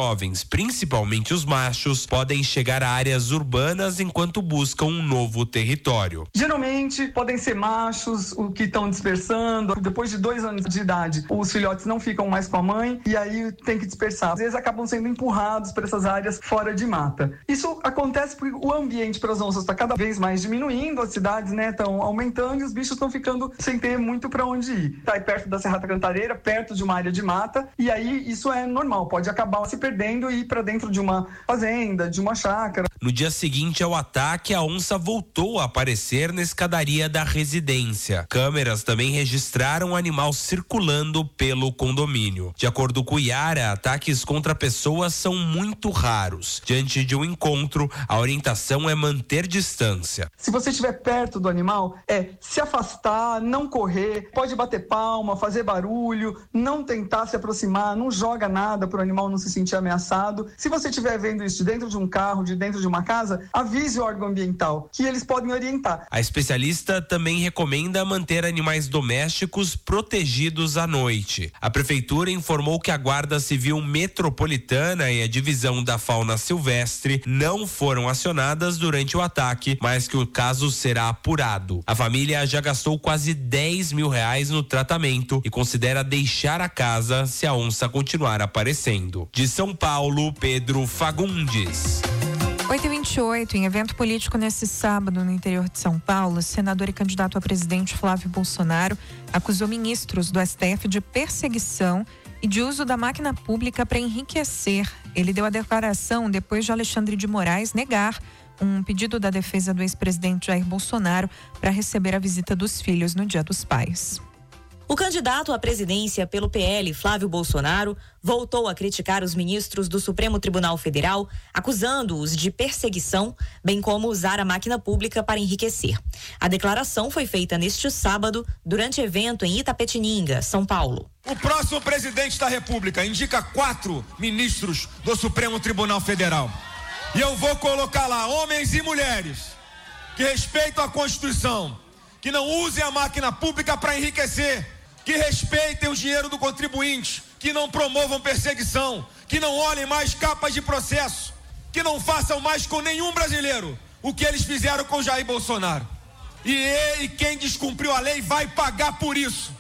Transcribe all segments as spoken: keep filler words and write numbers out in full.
jovens, principalmente os machos, podem chegar a áreas urbanas enquanto buscam um novo território. Geralmente podem ser machos o que estão dispersando. Depois de dois anos de idade, os filhotes não ficam mais com a mãe e aí tem que dispersar. Às vezes acabam sendo empurrados para essas áreas fora de mata. Isso acontece porque o ambiente para as onças está cada vez mais diminuindo, as cidades, né, estão aumentando e os bichos estão ficando sem ter muito para onde ir. Está aí perto da Serrata Cantareira, perto de uma área de mata, e aí isso é normal, pode acabar se perdendo e ir para dentro de uma fazenda, de uma chácara. No dia seguinte ao ataque, a onça voltou a aparecer na escadaria da residência. Câmeras também registraram o animal circulando pelo condomínio. De acordo com o Iara, ataques contra pessoas são muito raros. Diante de um encontro, a orientação é manter distância. Se você estiver perto do animal, é se afastar, não correr, pode bater palma, fazer barulho, não tentar se aproximar, não joga nada para o animal não se sentir ameaçado. Se você estiver vendo isso de dentro de um carro, de dentro de uma casa, avise o órgão ambiental, que eles podem orientar. A especialista também recomenda manter animais domésticos protegidos à noite. A prefeitura informou que a Guarda Civil Metropolitana e a Divisão da Fauna Silvestre não foram acionadas durante o ataque, mas que o caso será apurado. A família já gastou quase dez mil reais no tratamento e considera deixar a casa se a onça continuar aparecendo. De São Paulo, Pedro Fagundes. oito e vinte e oito, em evento político nesse sábado no interior de São Paulo, o senador e candidato a presidente Flávio Bolsonaro acusou ministros do S T F de perseguição e de uso da máquina pública para enriquecer. Ele deu a declaração depois de Alexandre de Moraes negar um pedido da defesa do ex-presidente Jair Bolsonaro para receber a visita dos filhos no Dia dos Pais. O candidato à presidência pelo P L, Flávio Bolsonaro, voltou a criticar os ministros do Supremo Tribunal Federal, acusando-os de perseguição, bem como usar a máquina pública para enriquecer. A declaração foi feita neste sábado, durante evento em Itapetininga, São Paulo. O próximo presidente da República indica quatro ministros do Supremo Tribunal Federal. E eu vou colocar lá homens e mulheres que respeitam a Constituição, que não usem a máquina pública para enriquecer, que respeitem o dinheiro do contribuinte, que não promovam perseguição, que não olhem mais capas de processo, que não façam mais com nenhum brasileiro o que eles fizeram com Jair Bolsonaro. E, e quem descumpriu a lei vai pagar por isso.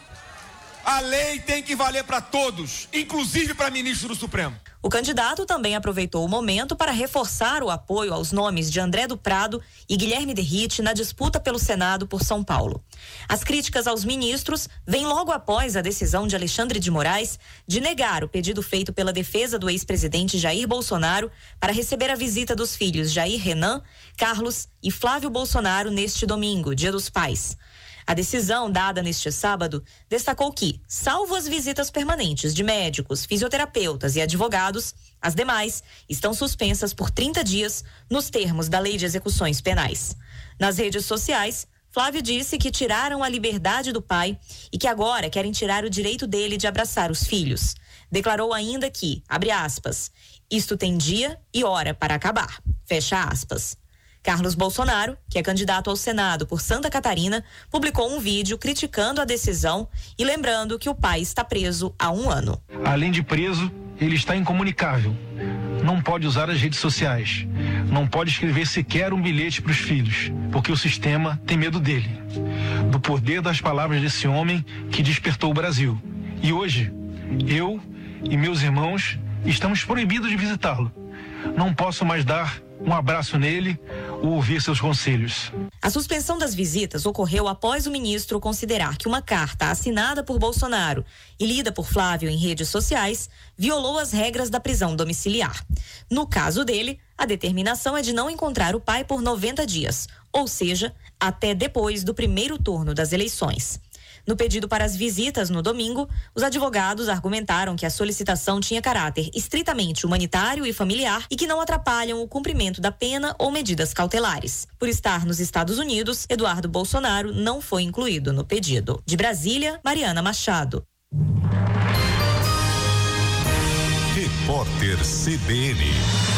A lei tem que valer para todos, inclusive para ministro do Supremo. O candidato também aproveitou o momento para reforçar o apoio aos nomes de André do Prado e Guilherme Derrite na disputa pelo Senado por São Paulo. As críticas aos ministros vêm logo após a decisão de Alexandre de Moraes de negar o pedido feito pela defesa do ex-presidente Jair Bolsonaro para receber a visita dos filhos Jair Renan, Carlos e Flávio Bolsonaro neste domingo, Dia dos Pais. A decisão dada neste sábado destacou que, salvo as visitas permanentes de médicos, fisioterapeutas e advogados, as demais estão suspensas por trinta dias nos termos da Lei de Execuções Penais. Nas redes sociais, Flávio disse que tiraram a liberdade do pai e que agora querem tirar o direito dele de abraçar os filhos. Declarou ainda que, abre aspas, isto tem dia e hora para acabar, fecha aspas. Carlos Bolsonaro, que é candidato ao Senado por Santa Catarina, publicou um vídeo criticando a decisão e lembrando que o pai está preso há um ano. Além de preso, ele está incomunicável. Não pode usar as redes sociais. Não pode escrever sequer um bilhete para os filhos, porque o sistema tem medo dele. Do poder das palavras desse homem que despertou o Brasil. E hoje, eu e meus irmãos estamos proibidos de visitá-lo. Não posso mais dar um abraço nele ou ouvir seus conselhos. A suspensão das visitas ocorreu após o ministro considerar que uma carta assinada por Bolsonaro e lida por Flávio em redes sociais violou as regras da prisão domiciliar. No caso dele, a determinação é de não encontrar o pai por noventa dias, ou seja, até depois do primeiro turno das eleições. No pedido para as visitas no domingo, os advogados argumentaram que a solicitação tinha caráter estritamente humanitário e familiar e que não atrapalham o cumprimento da pena ou medidas cautelares. Por estar nos Estados Unidos, Eduardo Bolsonaro não foi incluído no pedido. De Brasília, Mariana Machado. Repórter C B N.